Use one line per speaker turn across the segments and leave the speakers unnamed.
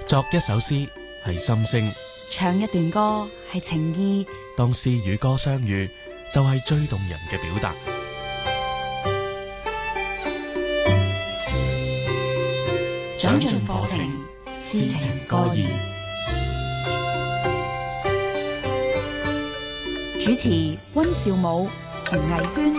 作一首詩係心聲，
唱一段歌係情意。
當詩與歌相遇，就係最動人嘅表達。
長進課程，詩情歌意。主持溫兆武、吳藝軒。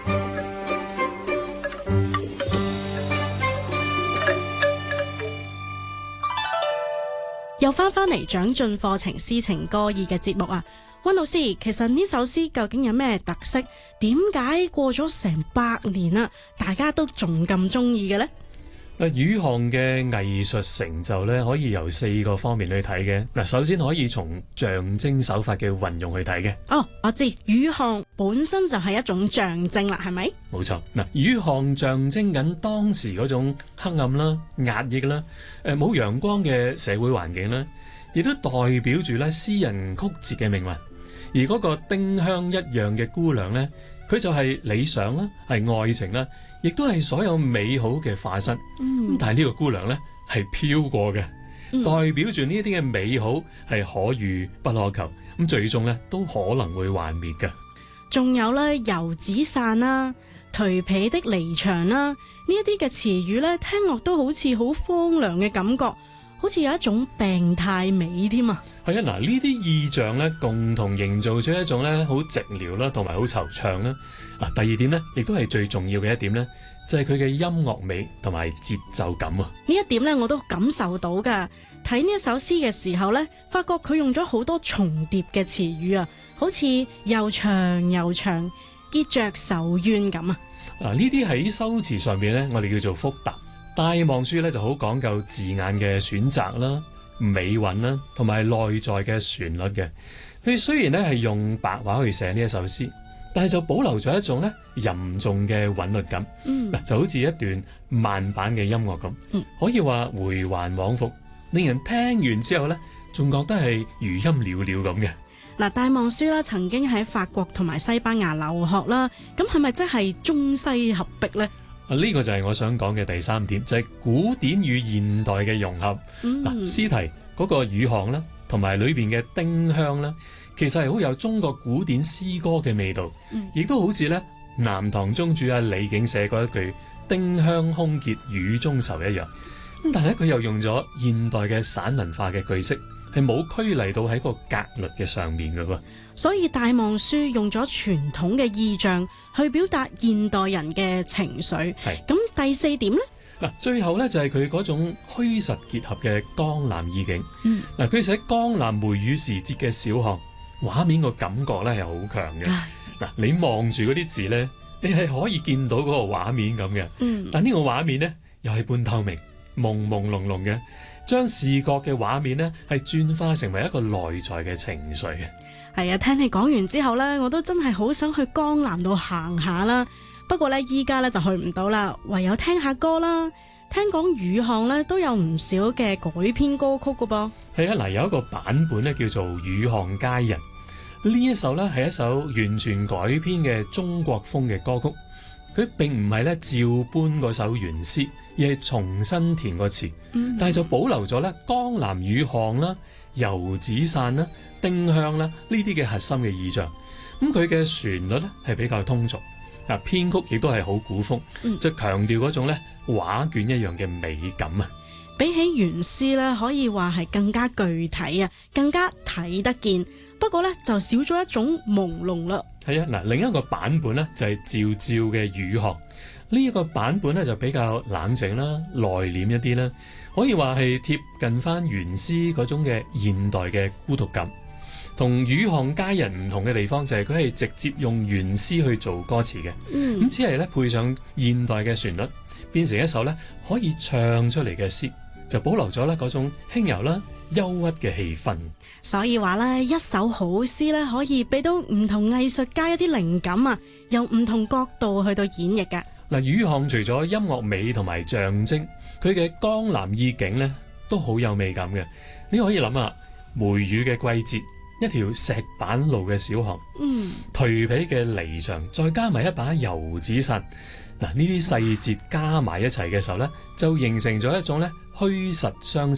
又翻嚟長進課程詩情歌意嘅節目啊，溫老師，其實呢首詩究竟有咩特色？點解過咗成100年啦，大家都仲咁中意嘅呢？
雨巷嘅藝術成就咧，可以由4個方面去睇嘅。嗱，首先可以從象徵手法嘅運用去睇嘅。
哦，我知，雨巷本身就係一種象徵啦，係咪？
冇錯，嗱，雨巷象徵緊當時嗰種黑暗啦、壓抑啦、冇陽光嘅社會環境啦，亦都代表住咧詩人曲折嘅命運。而嗰個丁香一樣嘅姑娘咧，佢就係理想啦，係愛情啦，亦都係所有美好嘅化身。但係呢個姑娘咧係飄過嘅，代表住呢啲嘅美好係可遇不可求，咁最終咧都可能會幻滅嘅。
仲有咧遊子散啦、頹圮的離場啦，呢一啲嘅詞語咧，聽落都好似好荒涼嘅感覺，好似有一種病態美添啊！
係啊，嗱，呢啲意象咧，共同營造出一種咧好寂寥啦，同埋好惆悵啦。嗱，第二點咧，亦都係最重要嘅一點咧，就係佢嘅音樂美同埋節奏感啊！
呢一點咧，我都感受到噶。睇呢一首詩嘅時候咧，發覺佢用咗好多重疊嘅詞語啊，好似又長又長，結着愁怨咁啊！
嗱，呢啲喺修辭上邊咧，我哋叫做複雜。戴望舒咧就好講究字眼嘅選擇啦、美韻啦，同埋內在嘅旋律嘅。佢雖然咧係用白話去寫呢一首詩，但係就保留咗一種咧吟重嘅韻律感。嗱，就好似一段慢板嘅音樂咁，可以話回環往復，令人聽完之後咧，仲覺得係餘音裊裊咁嘅。
嗱，戴望舒啦，曾經喺法國同埋西班牙留學啦，咁係咪真係中西合璧呢？
呢個就係我想講嘅第3點，就係古典與現代嘅融合。詩題嗰個雨巷啦，同埋裏邊嘅丁香啦，其實係好有中國古典詩歌嘅味道，亦都好似咧南唐宗主李璟寫過一句丁香空結雨中愁一樣。咁但係佢又用咗現代嘅散文化嘅句式，係冇拘泥到喺個格律嘅上面嘅喎。
所以戴望舒用咗傳統嘅意象去表達現代人嘅情緒。咁第4點呢？
嗱，最後咧就係佢嗰種虛實結合嘅江南意境。佢寫江南梅雨時節嘅小巷，畫面個感覺咧係好強嘅。你望住嗰啲字咧，你係可以見到嗰個畫面咁嘅。但呢個畫面咧又係半透明、朦朦朧朧嘅，將視覺嘅畫面咧係轉化成為一個內在嘅情緒。
係啊，聽你講完之後呢，我都真係好想去江南度行下啦。不過呢，依家呢就去唔到啦，唯有聽下歌啦。聽講雨巷呢都有唔少嘅改編歌曲噶噃。
係啊，嗱，有一個版本呢叫做《雨巷佳人》，呢一首呢係一首完全改編嘅中國風嘅歌曲。佢並唔係呢照搬嗰首原詩，而係重新填個詞，但係就保留咗呢江南雨巷啦、遊子散啦、丁香啦呢啲嘅核心嘅意象。咁佢嘅旋律咧係比較通俗，編曲亦都係好古風，就強調嗰種咧畫卷一樣嘅美感啊。
比起原詩咧，可以話係更加具體啊，更加睇得見。不過咧就少咗一種朦朧啦。
係啊，嗱，另一個版本咧就係趙照嘅雨巷，呢一個版本咧就比較冷靜啦、內斂一啲啦，可以話係貼近翻原詩嗰種嘅現代嘅孤獨感。同雨巷佳人唔同嘅地方就係佢係直接用原詩去做歌詞嘅，咁只係咧配上現代嘅旋律，變成一首咧可以唱出嚟嘅詩，就保留咗咧嗰種輕柔啦、憂鬱嘅氣氛。
所以話咧，一首好詩咧可以俾到唔同藝術家一啲靈感啊，用唔同角度去到演繹㗎。
嗱，雨巷除咗音樂美同埋象徵，佢嘅江南意境咧都好有美感嘅。你可以諗下梅雨嘅季節，一條石板路嘅小巷，頹圮嘅離場，再加埋一把遊子傘，嗱，呢啲細節加埋一齊嘅時候咧，就形成咗一種咧虛實相生、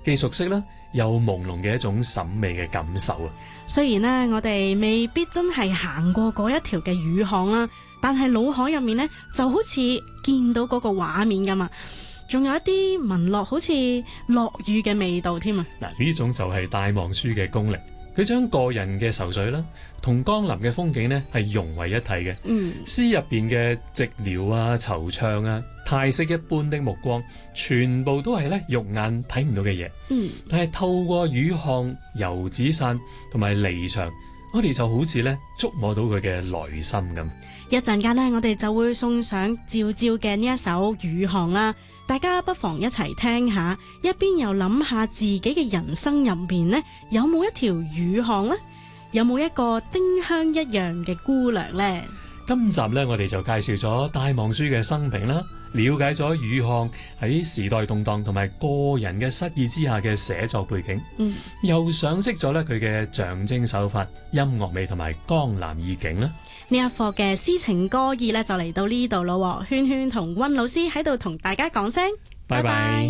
既熟悉啦，又朦朧嘅一種審美嘅感受啊！
雖然呢，我哋未必真係行過嗰一條嘅雨巷啦，但係腦海入面呢，就好似見到嗰個畫面咁啊！仲有一啲聞落好似落雨嘅味道添啊！
嗱，呢種就係戴望舒嘅功力，佢將個人嘅愁緒啦，同江南嘅風景呢係融為一體嘅。詩入邊嘅寂寥啊、惆悵啊、嘆息一般的目光，全部都係咧肉眼睇唔到嘅嘢。但係透過雨巷、油紙傘同埋離場，我哋就好似咧觸摸到佢嘅內心咁。
一陣間呢，我哋就會送上趙照嘅呢一首雨巷啦。大家不妨一齊聽下，一邊又諗下自己嘅人生入面呢，有冇一條雨巷呢？有冇一個丁香一樣嘅姑娘呢？
今集呢，我哋就介紹咗戴望舒嘅生平啦，了解咗雨巷喺時代動蕩同埋個人嘅失意之下嘅寫作背景，又賞識咗咧佢嘅象徵手法、音樂美同埋江南意境啦。
呢一課嘅詩情歌意呢，就嚟到呢度咯，圈圈同溫老師喺度同大家講聲拜拜。